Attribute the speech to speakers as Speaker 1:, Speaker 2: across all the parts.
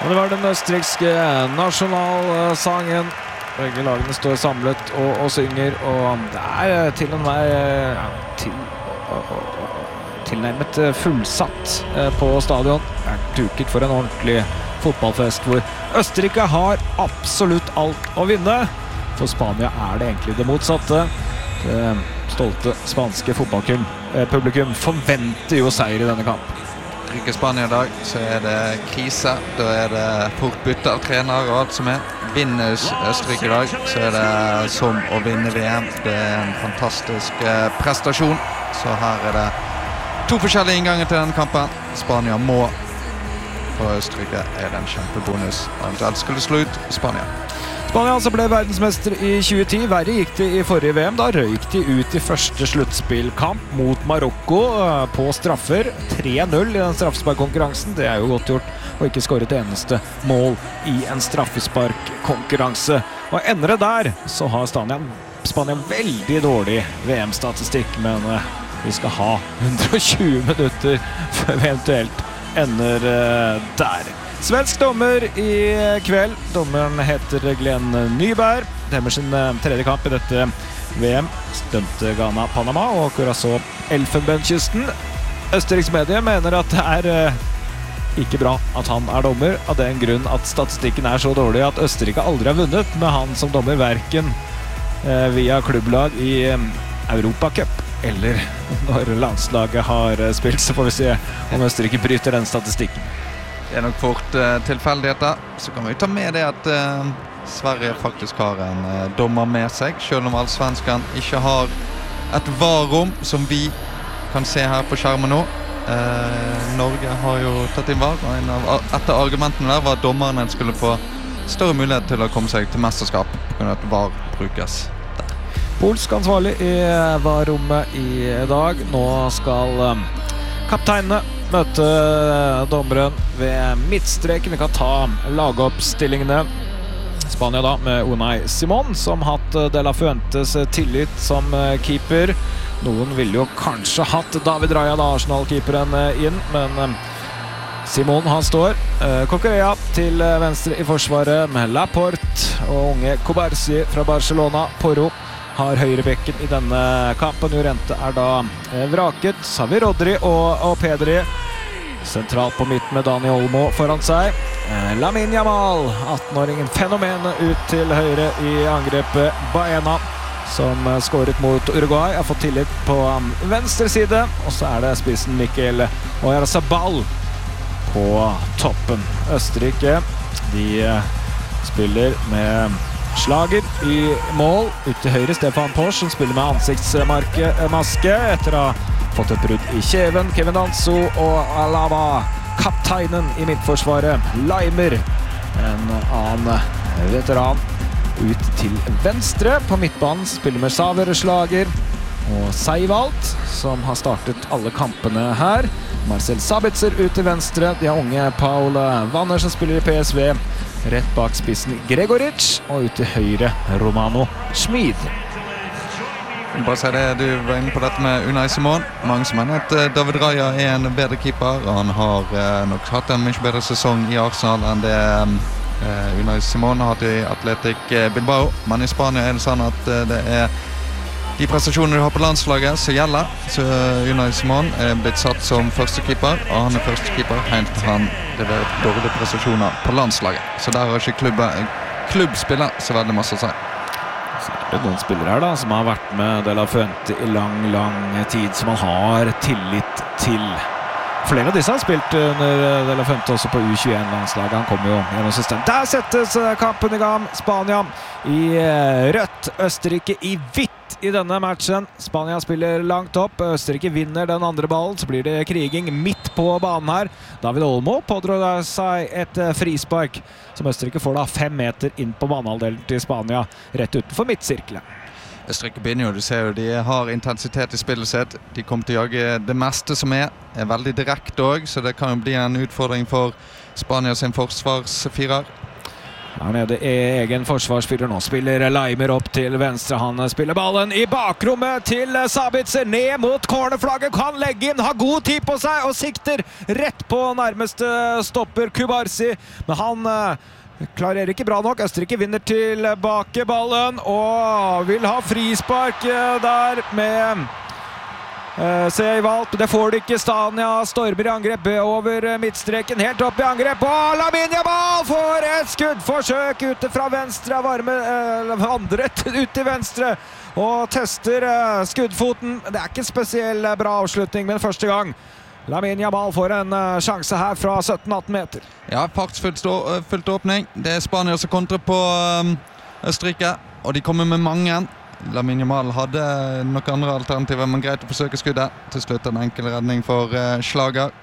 Speaker 1: Og det var den østerrikske nasjonalsangen. Begge lagene står samlet og synger, og det til og med tilnærmet fullsatt på stadion. Det duket for en ordentlig fotballfest hvor Østerrike har absolutt alt å vinne. For Spania det egentlig det motsatte. Det stolte spanske fotballpublikum forventer jo seier i denne kampen.
Speaker 2: Ryker Spania i dag, så det krise. Da det fort bytte av trener og alt som Vinner Østerrike i dag, så det som å vinne VM. Det en fantastisk prestasjon. Så her det to forskjellige innganger til denne kampen. Spania må, for Østerrike det en kjempebonus. Eventuelt skulle slå ut Spania.
Speaker 1: Spania altså ble verdensmester i 2010. Verre gikk det i forrige VM. Da røyk de ut i første sluttspillkamp mot Marokko på straffer. 3-0 i den straffesparkkonkurransen. Det jo godt gjort å ikke skåre et eneste mål i en straffesparkkonkurranse. Og ender det der, så har Spania veldig dårlig VM-statistikk, men vi skal ha 120 minutter før vi eventuelt ender der. Svensk dommer i kveld. Dommeren heter Glenn Nyberg. Dømmer sin tredje kamp i dette VM. Dømte Ghana, Panama og Curacao Elfenbenskysten. Østerriks medier mener at det ikke bra at han dommer, av den grunn at statistikken så dårlig at Østerrike aldri har vunnet med han som dommer, hverken via klubblag i Europacup eller når landslaget har spilt. Så får vi se om Østerrike bryter den statistikken.
Speaker 2: Det nok fort tilfeldigheter. Så kan vi ta med det at Sverige faktisk har en dommer med seg, selv om allsvenskan ikke har et VAR-rom som vi kan se her på skjermen nå. Norge har jo tatt inn VAR, og et av argumentene der var at dommerne skulle få større mulighet til å komme seg til mesterskap, på grunn av at VAR brukes der.
Speaker 1: Polsk ansvarlig i VAR-rommet i dag. Nå skal kapteinene møte dommeren ved midtstreken. Vi kan ta lagoppstillingene. Spania da med Unai Simon, som hatt De La Fuentes tillit som keeper. Noen ville jo kanskje hatt David Raya, da Arsenal-keeperen, inn, men Simon han står. Coquerella til venstre i forsvaret med Laporte og unge Kobarsi fra Barcelona. Porro har høyrebekken i denne kampen. Llorente da vraket. Så har vi Rodri og Pedri sentralt på midten med Dani Olmo foran seg. Lamine Yamal, 18-åringen, fenomenet ut til høyre i angrepet. Baena, som skåret mot Uruguay, har fått tillit på venstre side. Og så det spissen Mikel Oyarzabal på toppen. Østerrike, de spiller med Slager i mål. Ut til høyre Stefan Porsche, som spiller med ansiktsmaske etter å ha fått et brudd i kjeven. Kevin Danso og Alaba, kapteinen i midtforsvaret. Leimer, en annen veteran, ut til venstre. På midtbanen spiller med Saver, Slager og Seivald, som har startet alle kampene her. Marcel Sabitzer ut til venstre. De har unge Paul Wanner, som spiller i PSV. Rett bak spissen Gregoric, og ut til høyre Romano Schmid.
Speaker 2: Bare si det, du var inne på dette med Unai Simon. Mange som mener at David Raya en bedre keeper. Han har nok hatt en mye bedre sesong i Arsenal enn det Unai Simon har hatt i Athletic Bilbao. Men i Spania det sånn at det de prestasjonene du har på landslaget som gjelder. Så Unai Simon blitt satt som første keeper, og han første keeper helt til han leverer dårlige prestasjoner på landslaget. Så der har ikke klubbspiller så veldig masse å si.
Speaker 1: Så det noen spillere her da, som har vært med De La Fuente i lang tid, som man har tillit til. Flere av disse har spilt under De La Fuente også på U21-landslaget. Han kommer jo gjennom systemet. Der settes kampen i gang. Spania i rødt, Østerrike i hvitt i denne matchen. Spania spiller langt opp. Østerrike vinner den andre ballen. Så blir det kriging midt på banen her. David Olmo pådrar seg et frispark, som Østerrike får da 5 meter inn på banehalvdelen til Spania, rett utenfor midtsirkelen.
Speaker 2: Østerrike begynner jo, du ser jo, de har intensitet i spillet sitt. De kommer til å jage det meste som er veldig direkte også, så det kan jo bli en utfordring for Spania sin forsvarsfirer.
Speaker 1: Her nede i egen forsvarsspiller nå. Spiller Leimer opp til venstre. Han spiller ballen i bakrommet til Sabitzer. Ned mot cornerflagget. Kan legge inn. Har god tid på seg og sikter rett på nærmeste stopper Kubarsi. Men han klarer ikke bra nok. Østerrike vinner tilbake ballen og vil ha frispark der med Seiwald. Det får det ikke. Stania stormer i angrep over midtstreken, helt opp i angrep, og Lamine Yamal får et skuddforsøk ute fra venstre, vandret ut til venstre og tester skuddfoten. Det er ikke spesiell bra avslutning, men første gang Lamine Yamal får en sjanse her fra 17-18 meter.
Speaker 2: Ja, fartsfullt åpning. Det er Spania som kontrer på Østerrike, og de kommer med mange. Lamine Yamal hadde noen andre alternativer, men greit å forsøke skuddet. Til slutt en enkel redning for Schlager.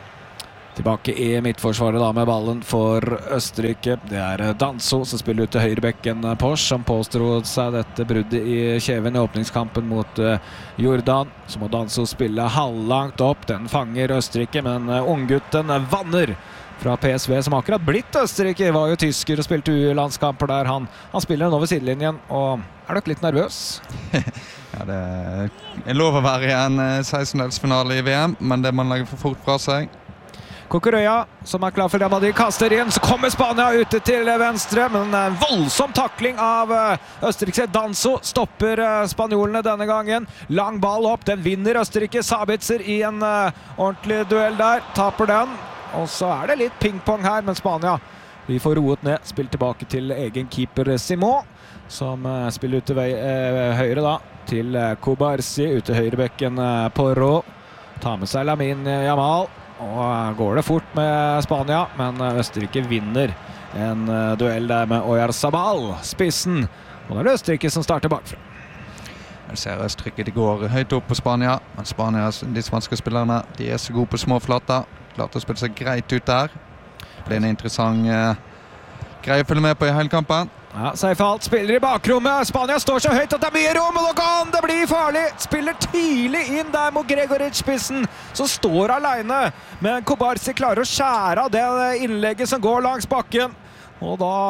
Speaker 1: Tilbake i midtforsvaret da med ballen for Østerrike. Det er Danso som spiller ut til høyrebekken Porsche, som påstod seg dette bruddet i kjeven i åpningskampen mot Jordan. Så må Danso spille halvlangt opp. Den fanger Østerrike, men unggutten vanner fra PSV, som akkurat blitt Østerrike. Var jo tysker og spilte U-landskamper der. Han spiller nå ved sidelinjen og er nok litt nervøs.
Speaker 2: Ja, det er lov å være i en 16-delsfinale i VM, men det man legger for fort fra seg.
Speaker 1: Cucurella, som er klar for Real Madrid, kaster inn. Så kommer Spania ute til venstre, men en voldsom takling av Østerrike. Danso stopper spanjolene denne gangen. Lang ball opp, den vinner Østerrike. Sabitzer i en ordentlig duell der, taper den. Og så er det litt pingpong her, men Spania vi får roet ned. Spill tilbake til egen keeper Simon, som spiller ut til høyre da, til Kubarsi, ut til høyrebekken Porro. Tar med seg Lamine Yamal, og går det fort med Spania, men Østerrike vinner en duell der med Oyarzabal, spissen. Og det er Østerrike som starter bakfra.
Speaker 2: Jeg ser Østerrike, de går høyt opp på Spania, men Spania, de spanske spillerne, de er så gode på små flater. Klart å spille seg greit ut der. Det blir en interessant greie å følge med på i hele kampen.
Speaker 1: Ja, Seiwald spiller i bakrommet. Spania står så høyt at det er mye rom, og nå kan det bli farlig. Spiller tidlig inn der mot Gregoric-spissen, som står alene. Men Kubarsi klarer å skjære av det innlegget som går langs bakken. Og da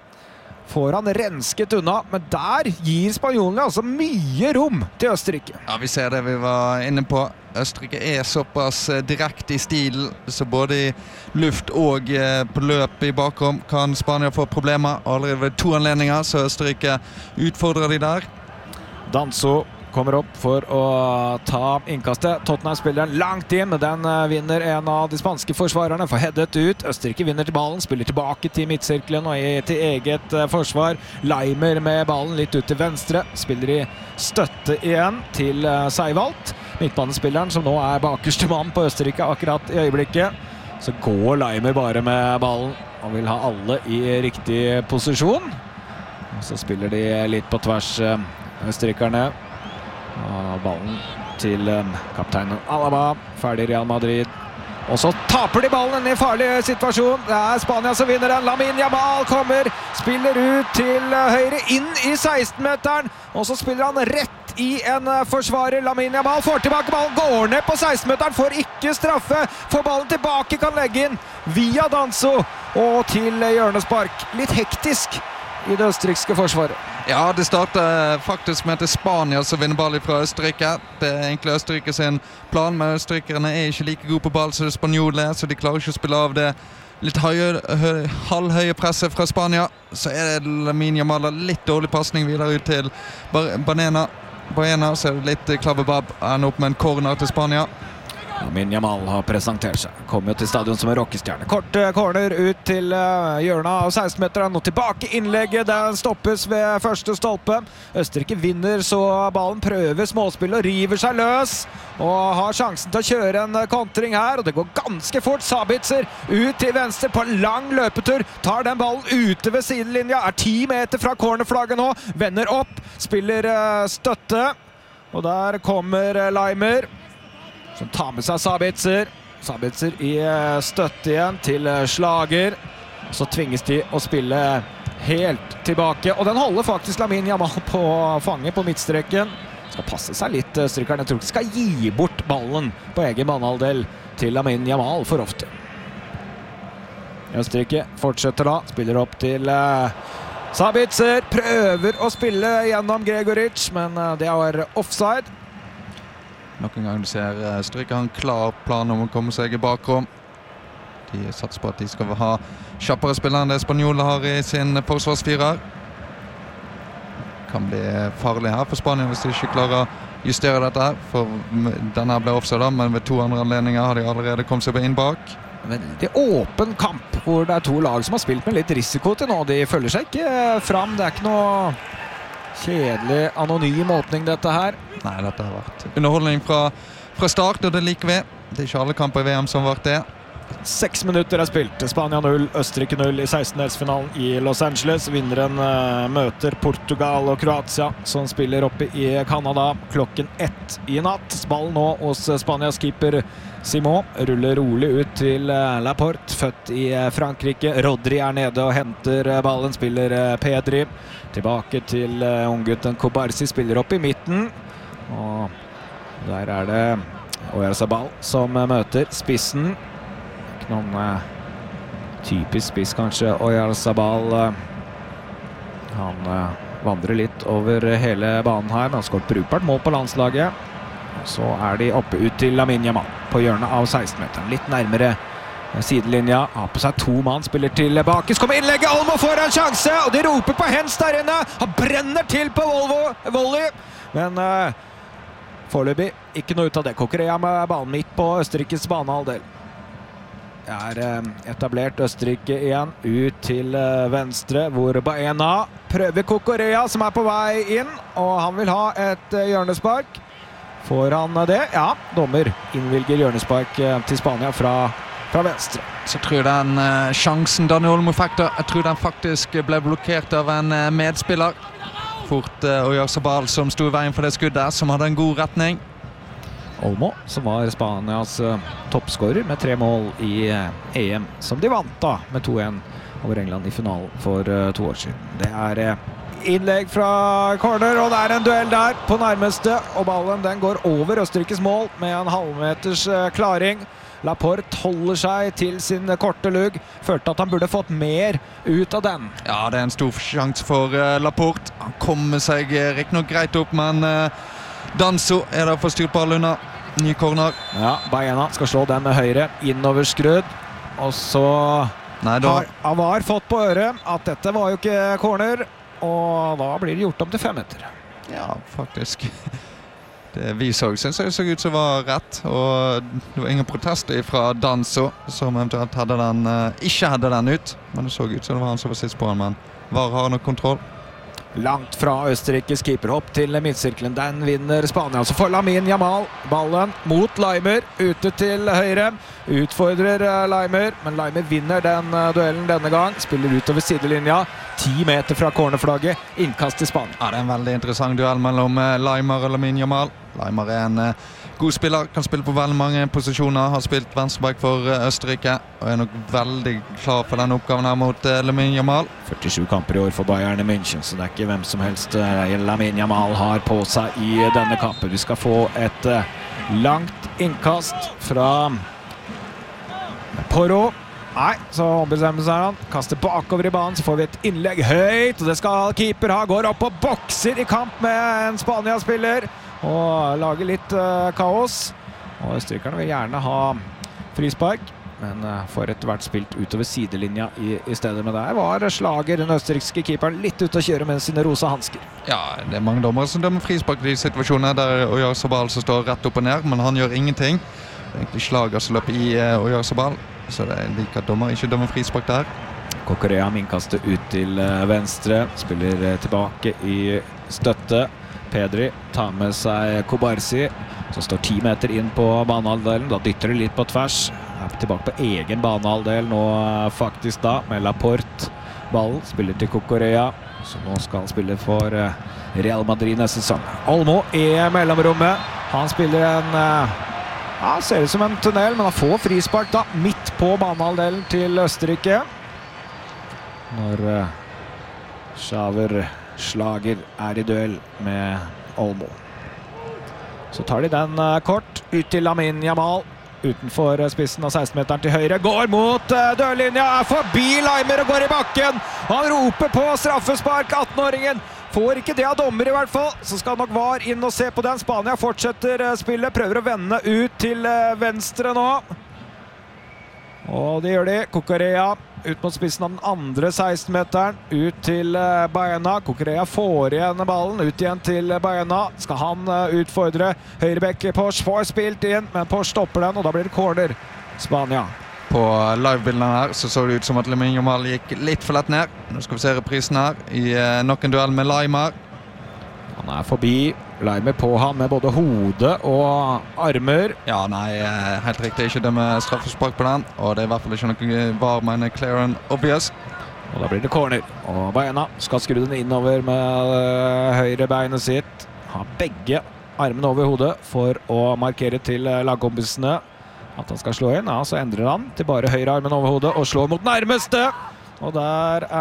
Speaker 1: får han rensket unna, men der gir spanjolene altså mye rom til Østerrike.
Speaker 2: Ja, vi ser det vi var inne på. Østerrike er såpass direkte i stil, så både i luft og på løp i bakrom kan Spania få problemer. Allerede ved 2 anledninger, så Østerrike utfordrer de der.
Speaker 1: Danso kommer opp for å ta innkastet. Tottenham spiller den langt inn, men den vinner en av de spanske forsvarerne. Får headet ut. Østerrike vinner til ballen, spiller tilbake til midtsirkelen og til eget forsvar. Leimer med ballen litt ut til venstre. Spiller i støtte igjen til Seiwald. Midtbanespilleren som nå er bakerste mann på Østerrike akkurat i øyeblikket. Så går Leimer bare med ballen og vil ha alle i riktig posisjon. Og så spiller de litt på tvers, østerrikerne. Og ballen til kapteinen Alaba, ferdig Real Madrid. Og så taper de ballen i en farlig situasjon. Det er Spania som vinner den. Lamine Yamal kommer, spiller ut til høyre, inn i 16-meteren. Og så spiller han rett i en forsvarer. Lamine Yamal får tilbake ballen, går ned på 16-meteren, får ikke straffe. Får ballen tilbake, kan legge inn via Danso og til hjørnespark. Litt hektisk i det østerrikske forsvaret.
Speaker 2: Ja, det starter faktisk med at det er Spania som vinner ball fra Østerrike. Det er egentlig Østerrike sin plan, men østerrikerne er ikke like gode på ball som det spanjolene, så de klarer ikke å spille av det litt halvhøye presset fra Spania. Så er det Lamine Yamal, litt dårlig passning videre ut til Baena, så er det litt klabbebab. Ender opp med en corner til Spania.
Speaker 1: Lamine Yamal har presentert seg. Kommer jo til stadion som en rockestjerne. Kort corner ut til hjørnet av 16-meteren. Og tilbake innlegget. Den stoppes ved første stolpe. Østerrike vinner, så ballen prøver småspill og river seg løs. Og har sjansen til å kjøre en kontring her. Og det går ganske fort. Sabitzer ut til venstre på en lang løpetur. Tar den ballen ute ved sidelinja. Er 10 meter fra cornerflagget nå. Vender opp. Spiller støtte. Og der kommer Leimer, som tar med seg Sabitzer. Sabitzer i støtte igjen til Schlager. Så tvinges de å spille helt tilbake. Og den holder faktisk Lamine Yamal på fanget på midtstreken. Skal passe seg litt, østerrikerne. Jeg tror ikke de skal gi bort ballen på egen banehalvdel til Lamine Yamal for ofte. Østerrike fortsetter da, spiller opp til Sabitzer, prøver å spille gjennom Gregoric, men det var offside.
Speaker 2: Nok en gang du ser Østerrike har en klar plan om å komme seg i bakrom. De satser på at de skal ha kjappere spillere enn det Spanjola har i sin forsvarsfirer. Kan bli farlig her for Spanien hvis de ikke klarer å justere dette her, for denne ble offside da, men ved 2 andre anledninger har de allerede kommet seg inn bak.
Speaker 1: Veldig åpen kamp, hvor det 2 lag som har spilt med litt risiko til nå. De følger seg ikke fram, det ikke noe kjedelig, anonym åpning dette her.
Speaker 2: Nei, dette har vært underholdning fra start, og det liker vi. Det er ikke alle kamper i VM som har vært det.
Speaker 1: 6 minutter er spilt. Spania 0, Østerrike 0 i 16-delsfinalen i Los Angeles. Vinneren møter Portugal og Kroatia, som spiller oppe i Canada klokken 1 i natt. Ball nå hos Spanias keeper Simon. Ruller rolig ut til Laporte, født i Frankrike. Rodri er nede og henter ballen, spiller Pedri. Tilbake til unggutten Kobarsi, spiller opp i midten. Og der er det Oyarzabal som møter spissen. Noen typisk spiss kanskje. Oyarzabal han vandrer litt over hele banen her, men han skåret brukbart mål på landslaget. Så er de oppe ut til Lamine Yamal på hjørnet av 16-meteren, litt nærmere sidelinja. Har på seg 2 mann, spiller tilbake, så kommer innlegget, Olmo får en sjanse, og de roper på hens der inne. Han brenner til på volley, men foreløpig ikke noe ut av det. Kokorea med ballen midt på Østerrikes banehalvdel. Er etablert Østerrike igjen, ut til venstre, hvor Baena prøver Kokorea, som er på vei inn, og han vil ha et hjørnespark. Får han det? Ja, dommer innvilger hjørnespark til Spania fra venstre.
Speaker 2: Så tror jeg den sjansen Dani Olmo fikk da, jeg tror den faktisk ble blokkert av en medspiller. Fort Oyarzabal som stod i veien for det skuddet, som hadde en god retning.
Speaker 1: Olmo, som var Spanias toppskårer med 3 mål i EM, som de vant da med 2-1 over England i finalen for 2 år siden. Det er innlegg fra corner, og det er en duell der på nærmeste, og ballen den går over Østerrikes mål med en halvmeters klaring. Laporte holder seg til sin korte lugg, følte at han burde fått mer ut av den.
Speaker 2: Ja, det er en stor sjanse for Laporte. Han kommer seg riktig nok greit opp, men Danso er der for styrt ball unna. Ny corner.
Speaker 1: Ja, Baena skal slå den med høyre, innover skrudd. Og så har Avar fått på øret at dette var jo ikke corner, og da blir det gjort om til 5 meter.
Speaker 2: Ja, faktisk. Det vi synes jeg så ut som var rett, og det var ingen protester fra Danso, som eventuelt ikke hadde den ut. Men det så ut som det var han som var sist på den, men VAR har nok kontroll.
Speaker 1: Langt fra Østerrikes keeperhopp til midtsirkelen. Den vinner Spania. Så får Lamine Yamal ballen mot Laimer, ute til høyre. Utfordrer Laimer, men Laimer vinner den duellen denne gang. Spiller utover sidelinja, 10 meter fra cornerflagget. Innkast til Spania.
Speaker 2: Ja, det er en veldig interessant duell mellom Laimer og Lamine Yamal. Laimer er en god spiller, kan spille på veldig mange posisjoner. Har spilt venstreback for Østerrike, og er nok veldig klar for denne oppgaven her mot Lamine Yamal.
Speaker 1: 47 kamper i år for Bayern München, så det er ikke hvem som helst Lamine Yamal har på seg i denne kampen. Vi skal få et langt innkast fra Porro. Nei, så ombestemmer seg han. Kaster bakover i banen, så får vi et innlegg høyt, og det skal keeper ha. Går opp og bokser i kamp med en Spania-spiller, og lager litt kaos. Og østerrikerne vil gjerne ha frispark, men får etter hvert spilt utover sidelinja i stedet. Med der var slager den østerrikske keeperen litt ute å kjøre med sine rosa handsker.
Speaker 2: Ja, det er mange dommere som dømmer frispark i de situasjonene der Oyarzabal som står rett opp og ned, men han gjør ingenting. Det er egentlig slager som løper i Oyarzabal, så det er like at dommer ikke dømmer frispark der.
Speaker 1: Kokorea med innkastet ut til venstre, spiller tilbake i støtte. Pedri tar med seg Kobarsi, som står 10 meter inn på banehalvdelen. Da dytter det litt på tvers. Er tilbake på egen banehalvdel nå faktisk da, med Laporte. Ballen spiller til Kokorea, som nå skal spille for Real Madrid neste sesong. Olmo i mellomrommet. Han spiller en ser ut som en tunnel, men han får frispark da, midt på banehalvdelen til Østerrike. Når Slager er i duell med Olmo. Så tar de den kort ut til Lamine Yamal. utenfor spissen av 16-meteren til høyre. Går mot dørlinja, er forbi Laimer og går i bakken. Han roper på straffespark, 18-åringen. Får ikke det av dommer i hvert fall, så skal nok VAR inn og se på den. Spania fortsetter spillet, prøver å vende ut til venstre nå. Og det gjør de. Cucurella ut mot spissen av den andre 16-meteren, ut til Baena. Cucurella får igjen ballen, ut igjen til Baena. Skal han utfordre høyrebekk Porsche, får spilt inn, men Porsche stopper den, og da blir det corner. Spania.
Speaker 2: På livebildene her så det ut som at Lamine Yamal gikk litt for lett ned. Nå skal vi se reprisen her i nok en duell med Laimer.
Speaker 1: Han er forbi. Laimer på han med både hode og armer.
Speaker 2: Ja, nei, helt riktig. Ikke dømme straffespark på den. Og det er i hvert fall ikke noe VAR, men clear and obvious.
Speaker 1: Og da blir det corner. Og Baena skal skru den innover med høyre beinet sitt. Har begge armene over hodet for å markere til lagkompisene at han skal slå inn. Ja, så endrer han til bare høyre armen over hodet og slår mot nærmeste. Og der er